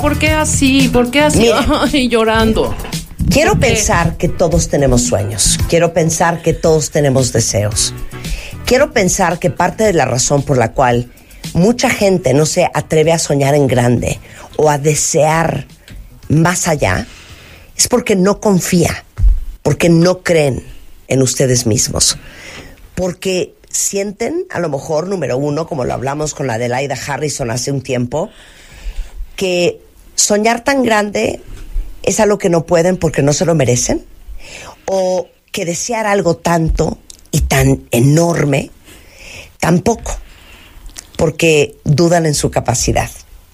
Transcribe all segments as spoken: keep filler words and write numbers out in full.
¿Por qué así? ¿Por qué así? Ay, llorando. Quiero pensar que todos tenemos sueños. Quiero pensar que todos tenemos deseos. Quiero pensar que parte de la razón por la cual mucha gente no se atreve a soñar en grande o a desear más allá es porque no confía, porque no creen en ustedes mismos, porque sienten, a lo mejor, número uno, como lo hablamos con la Adelaida Harrison hace un tiempo, que soñar tan grande es algo que no pueden porque no se lo merecen, o que desear algo tanto y tan enorme tampoco, porque dudan en su capacidad.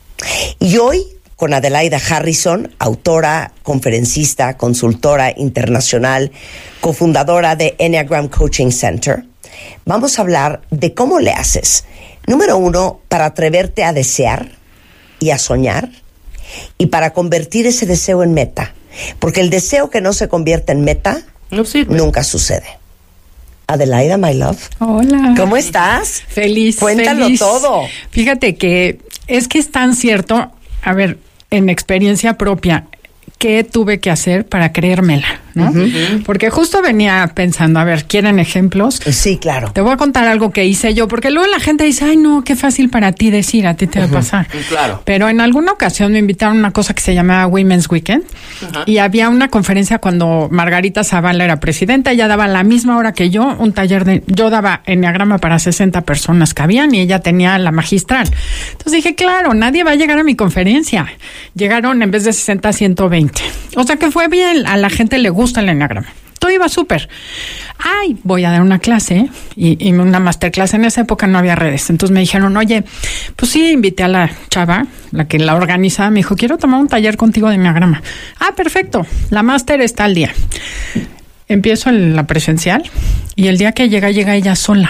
Y hoy, con Adelaida Harrison, autora, conferencista, consultora internacional, cofundadora de Enneagram Coaching Center, vamos a hablar de cómo le haces, número uno, para atreverte a desear y a soñar, y para convertir ese deseo en meta. Porque el deseo que no se convierte en meta no sirve. Nunca sucede. Adelaida, my love. Hola. ¿Cómo estás? Feliz. Cuéntalo feliz. todo. Fíjate que es que es tan cierto, a ver, en experiencia propia, ¿qué tuve que hacer para creérmela? ¿No? Uh-huh. Porque justo venía pensando, a ver, ¿quieren ejemplos? Sí, claro. Te voy a contar algo que hice yo, porque luego la gente dice, ay, no, qué fácil para ti decir, a ti te uh-huh. va a pasar. Claro. Pero en alguna ocasión me invitaron a una cosa que se llamaba Women's Weekend, uh-huh. y había una conferencia cuando Margarita Zavala era presidenta. Ella daba a la misma hora que yo un taller de, yo daba enneagrama para sesenta personas que habían, y ella tenía la magistral. Entonces dije, claro, nadie va a llegar a mi conferencia. Llegaron en vez de sesenta, ciento veinte. O sea que fue bien, a la gente le gusta el enneagrama. Todo iba súper. Ay, voy a dar una clase y, y una masterclass. En esa época no había redes. Entonces me dijeron, oye, pues sí, invité a la chava, la que la organizaba. Me dijo, quiero tomar un taller contigo de enneagrama. Ah, perfecto. La máster está al día. Empiezo en la presencial y el día que llega, llega ella sola.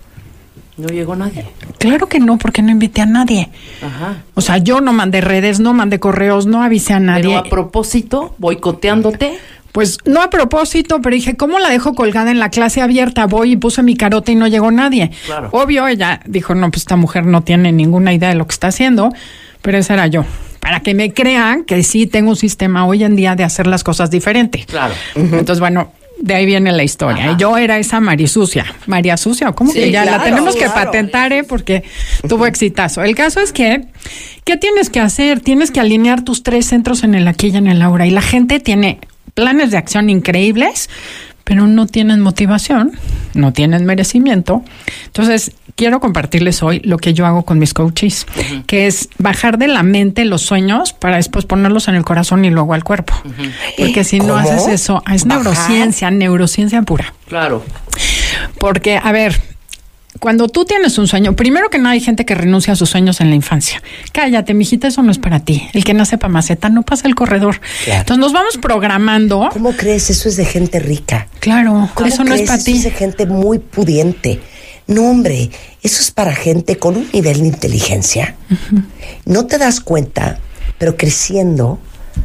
¿No llegó nadie? Claro que no, porque no invité a nadie. Ajá. O sea, yo no mandé redes, no mandé correos, no avisé a nadie. Pero a propósito, boicoteándote. Pues no a propósito, pero dije, ¿cómo la dejo colgada en la clase abierta? Voy y puse mi carota y no llegó nadie. Claro. Obvio, ella dijo, no, pues esta mujer no tiene ninguna idea de lo que está haciendo, pero esa era yo. Para que me crean que sí tengo un sistema hoy en día de hacer las cosas diferente. Claro. Uh-huh. Entonces, bueno, de ahí viene la historia. Ajá. Yo era esa María Sucia. María Sucia, ¿cómo sí, que ya claro, la tenemos claro. que patentar, eh? Porque tuvo exitazo. El caso es que, ¿qué tienes que hacer? Tienes que alinear tus tres centros en el aquí y en el ahora. Y la gente tiene planes de acción increíbles, pero no tienen motivación, no tienen merecimiento. Entonces, quiero compartirles hoy lo que yo hago con mis coaches, uh-huh. que es bajar de la mente los sueños para después ponerlos en el corazón y luego al cuerpo. Uh-huh. Porque si ¿Cómo? no haces eso, es ¿Bajar? neurociencia, neurociencia pura. Claro. Porque, a ver, cuando tú tienes un sueño, primero que no hay gente que renuncia a sus sueños en la infancia. Cállate, mijita, eso no es para ti. El que nace pa' maceta no pasa el corredor. Claro. Entonces nos vamos programando. ¿Cómo crees? Eso es de gente rica. Claro, eso no es para ti. Eso es de gente muy pudiente. No, hombre, eso es para gente con un nivel de inteligencia. Uh-huh. No te das cuenta, pero creciendo,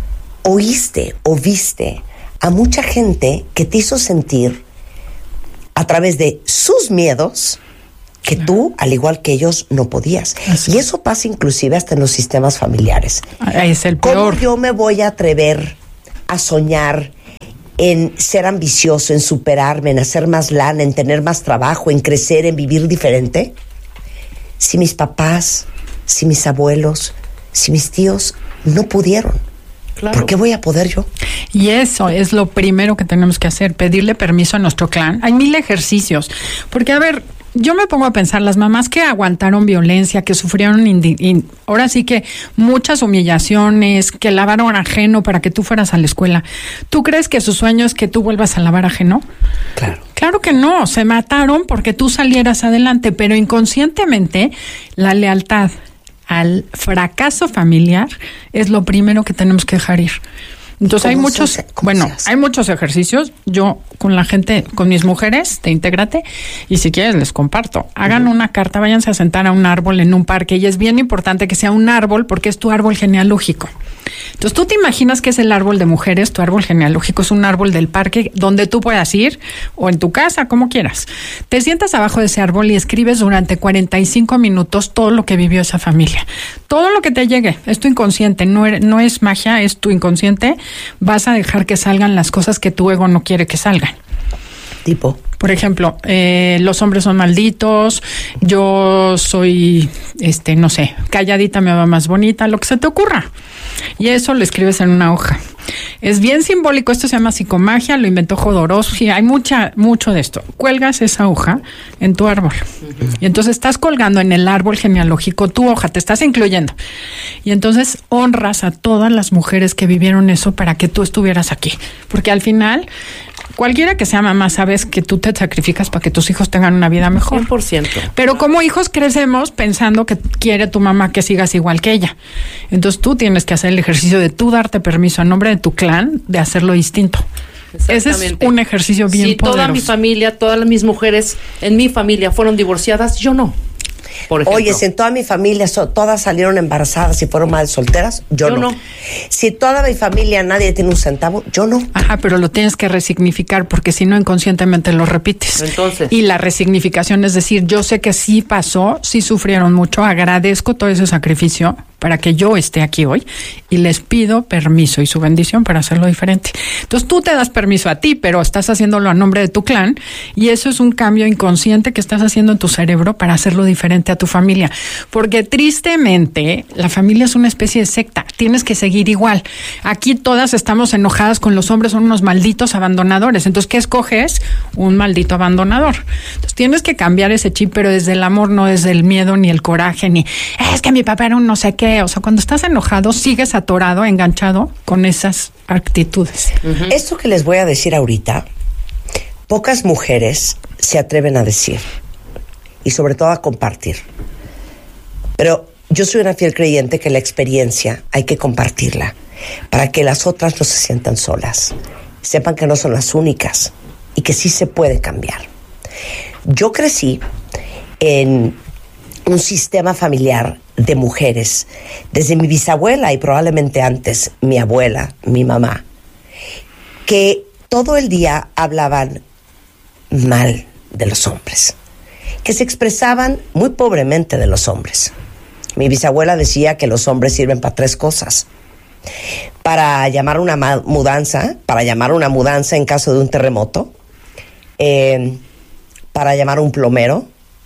oíste o viste a mucha gente que te hizo sentir a través de sus miedos que claro. tú, al igual que ellos, no podías. Así. Y eso pasa inclusive hasta en los sistemas familiares. Es el peor. ¿Cómo yo me voy a atrever a soñar en ser ambicioso, en superarme, en hacer más lana, en tener más trabajo, en crecer, en vivir diferente? Si mis papás, si mis abuelos, si mis tíos no pudieron, claro. ¿por qué voy a poder yo? Y eso es lo primero que tenemos que hacer, pedirle permiso a nuestro clan. Hay mil ejercicios, porque a ver, yo me pongo a pensar, las mamás que aguantaron violencia, que sufrieron, indi- in, ahora sí que muchas humillaciones, que lavaron ajeno para que tú fueras a la escuela. ¿Tú crees que su sueño es que tú vuelvas a lavar ajeno? Claro. Claro que no, se mataron porque tú salieras adelante, pero inconscientemente la lealtad al fracaso familiar es lo primero que tenemos que dejar ir. Entonces hay muchos, se, bueno, hay muchos ejercicios. Yo con la gente, con mis mujeres de Intégrate, y si quieres les comparto. Hagan uh-huh. una carta, váyanse a sentar a un árbol en un parque, y es bien importante que sea un árbol porque es tu árbol genealógico. Entonces tú te imaginas que es el árbol de mujeres, tu árbol genealógico es un árbol del parque donde tú puedas ir o en tu casa, como quieras. Te sientas abajo de ese árbol y escribes durante cuarenta y cinco minutos todo lo que vivió esa familia. Todo lo que te llegue, es tu inconsciente, no, er, no es magia, es tu inconsciente. Vas a dejar que salgan las cosas que tu ego no quiere que salgan. Tipo. Por ejemplo, eh, los hombres son malditos, yo soy, este, no sé, calladita me va más bonita, lo que se te ocurra. Y eso lo escribes en una hoja. Es bien simbólico, esto se llama psicomagia, lo inventó Jodorowsky, hay mucha, mucho de esto. Cuelgas esa hoja en tu árbol. Uh-huh. Y entonces estás colgando en el árbol genealógico tu hoja, te estás incluyendo. Y entonces honras a todas las mujeres que vivieron eso para que tú estuvieras aquí. Porque al final, cualquiera que sea mamá, sabes que tú te sacrificas para que tus hijos tengan una vida mejor. cien por ciento. Pero como hijos crecemos pensando que quiere tu mamá que sigas igual que ella. Entonces tú tienes que hacer el ejercicio de tú darte permiso en nombre de tu clan de hacerlo distinto. Ese es un ejercicio bien si poderoso. Si toda mi familia, todas mis mujeres en mi familia fueron divorciadas, yo no. Por ejemplo. Oye, si en toda mi familia so, todas salieron embarazadas y fueron madres solteras, yo, yo no. no. Si toda mi familia nadie tiene un centavo, yo no. Ajá, pero lo tienes que resignificar porque si no inconscientemente lo repites. Entonces. Y la resignificación es decir, yo sé que sí pasó, sí sufrieron mucho, agradezco todo ese sacrificio para que yo esté aquí hoy y les pido permiso y su bendición para hacerlo diferente. Entonces tú te das permiso a ti, pero estás haciéndolo a nombre de tu clan y eso es un cambio inconsciente que estás haciendo en tu cerebro para hacerlo diferente a tu familia. Porque tristemente la familia es una especie de secta, tienes que seguir igual. Aquí todas estamos enojadas con los hombres, son unos malditos abandonadores. Entonces, ¿qué escoges? Un maldito abandonador. Entonces tienes que cambiar ese chip, pero desde el amor, no desde el miedo ni el coraje, ni es que mi papá era un no sé qué. O sea, cuando estás enojado, sigues atorado, enganchado con esas actitudes. Uh-huh. Esto que les voy a decir ahorita, pocas mujeres se atreven a decir y sobre todo a compartir. Pero yo soy una fiel creyente que la experiencia hay que compartirla para que las otras no se sientan solas, sepan que no son las únicas y que sí se puede cambiar. Yo crecí en un sistema familiar de mujeres, desde mi bisabuela y probablemente antes mi abuela, mi mamá, que todo el día hablaban mal de los hombres, que se expresaban muy pobremente de los hombres. Mi bisabuela decía que los hombres sirven para tres cosas: para llamar una mudanza, para llamar una mudanza en caso de un terremoto, eh, para llamar un plomero,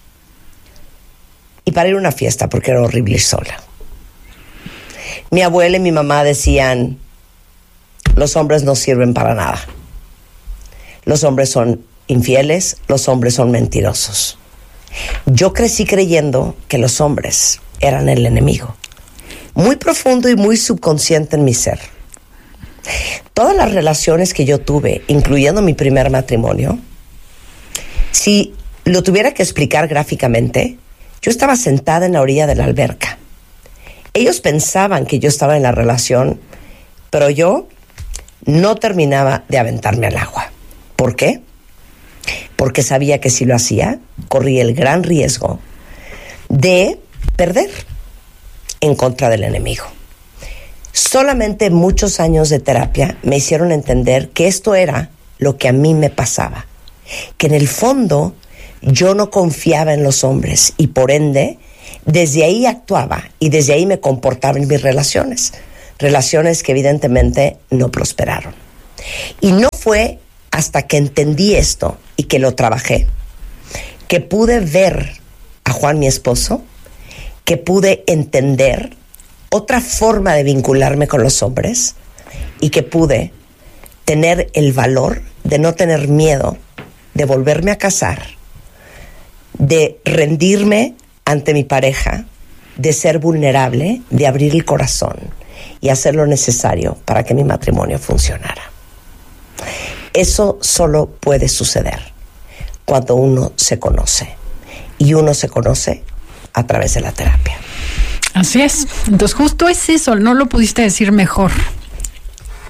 y para ir a una fiesta, porque era horrible ir sola. Mi abuela y mi mamá decían, los hombres no sirven para nada. Los hombres son infieles, los hombres son mentirosos. Yo crecí creyendo que los hombres eran el enemigo. Muy profundo y muy subconsciente en mi ser. Todas las relaciones que yo tuve, incluyendo mi primer matrimonio, si lo tuviera que explicar gráficamente, yo estaba sentada en la orilla de la alberca. Ellos pensaban que yo estaba en la relación, pero yo no terminaba de aventarme al agua. ¿Por qué? Porque sabía que si lo hacía, corría el gran riesgo de perder en contra del enemigo. Solamente muchos años de terapia me hicieron entender que esto era lo que a mí me pasaba. Que en el fondo yo no confiaba en los hombres y por ende desde ahí actuaba y desde ahí me comportaba en mis relaciones. Relaciones que evidentemente no prosperaron. Y no fue hasta que entendí esto y que lo trabajé, que pude ver a Juan, mi esposo, que pude entender otra forma de vincularme con los hombres y que pude tener el valor de no tener miedo de volverme a casar, de rendirme ante mi pareja, de ser vulnerable, de abrir el corazón y hacer lo necesario para que mi matrimonio funcionara. Eso solo puede suceder cuando uno se conoce, y uno se conoce a través de la terapia. Así es. Entonces justo es eso, no lo pudiste decir mejor.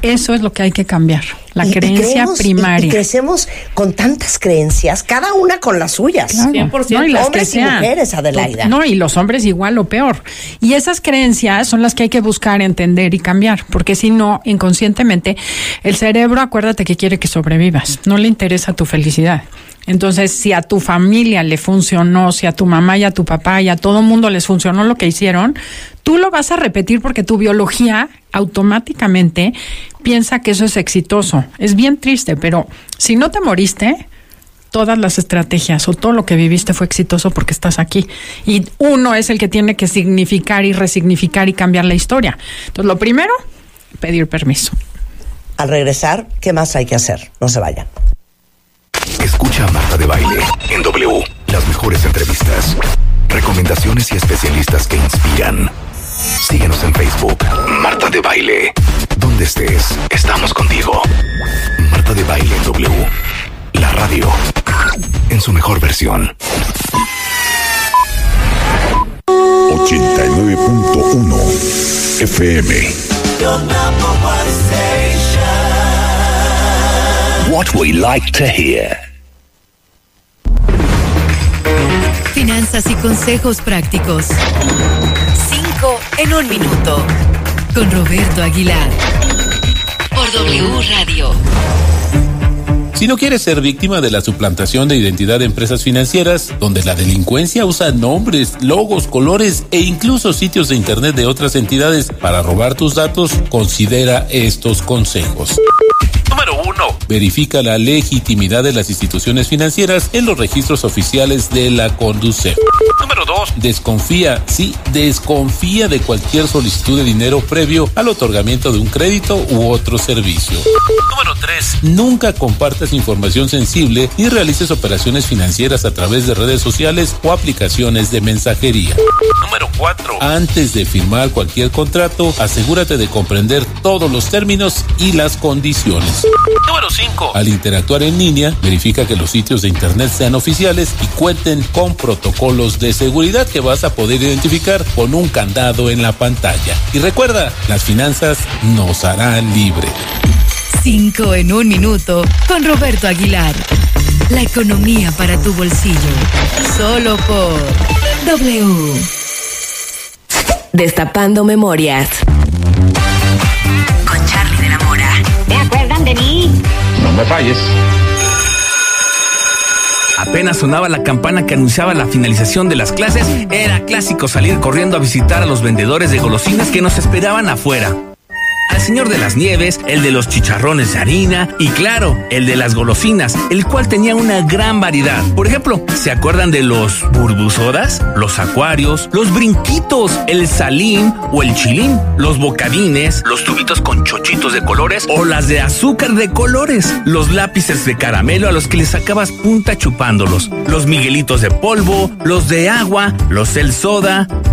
Eso es lo que hay que cambiar, la y, creencia y creemos, primaria. Y, y crecemos con tantas creencias, cada una con las suyas. Claro. cien por ciento. No, y las hombres que sean. y mujeres, Adelaida. No, y los hombres igual o peor. Y esas creencias son las que hay que buscar, entender y cambiar, porque si no, inconscientemente, el cerebro, acuérdate que quiere que sobrevivas, no le interesa tu felicidad. Entonces, si a tu familia le funcionó, si a tu mamá y a tu papá y a todo mundo les funcionó lo que hicieron, tú lo vas a repetir porque tu biología automáticamente piensa que eso es exitoso. Es bien triste, pero si no te moriste, todas las estrategias o todo lo que viviste fue exitoso porque estás aquí. Y uno es el que tiene que significar y resignificar y cambiar la historia. Entonces, lo primero, pedir permiso. Al regresar, ¿qué más hay que hacer? No se vayan. Escucha a Marta de Baile en W. Las mejores entrevistas, recomendaciones y especialistas que inspiran. Síguenos en Facebook, Marta de Baile. Donde estés, estamos contigo. Marta de Baile en W. La radio en su mejor versión. ochenta y nueve punto uno F M. What we like to hear. Finanzas y consejos prácticos. Cinco en un minuto. Con Roberto Aguilar. Por W Radio. Si no quieres ser víctima de la suplantación de identidad de empresas financieras, donde la delincuencia usa nombres, logos, colores e incluso sitios de internet de otras entidades para robar tus datos, considera estos consejos. Número uno. Verifica la legitimidad de las instituciones financieras en los registros oficiales de la Conducef. Número dos. Desconfía, sí, desconfía de cualquier solicitud de dinero previo al otorgamiento de un crédito u otro servicio. Número tres. Nunca compartas información sensible ni realices operaciones financieras a través de redes sociales o aplicaciones de mensajería. Número cuatro. Antes de firmar cualquier contrato, asegúrate de comprender todos los términos y las condiciones. Número cinco. Al interactuar en línea, verifica que los sitios de internet sean oficiales y cuenten con protocolos de seguridad que vas a poder identificar con un candado en la pantalla. Y recuerda, las finanzas nos harán libre. Cinco en un minuto con Roberto Aguilar. La economía para tu bolsillo. Solo por W. Destapando memorias. Con Charlie de la Mora. ¿Se acuerdan de mí? No me falles. Apenas sonaba la campana que anunciaba la finalización de las clases, era clásico salir corriendo a visitar a los vendedores de golosinas que nos esperaban afuera. Al señor de las nieves, el de los chicharrones de harina y claro, el de las golosinas, el cual tenía una gran variedad. Por ejemplo, ¿se acuerdan de los burbusodas, los acuarios, los brinquitos, el salín o el chilín, los bocadines, los tubitos con chochitos de colores o las de azúcar de colores, los lápices de caramelo a los que les sacabas punta chupándolos, los miguelitos de polvo, los de agua, los el soda,